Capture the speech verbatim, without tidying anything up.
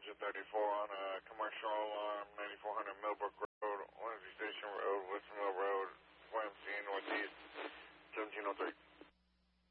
engine thirty-four on a commercial alarm, ninety-four hundred Millbrook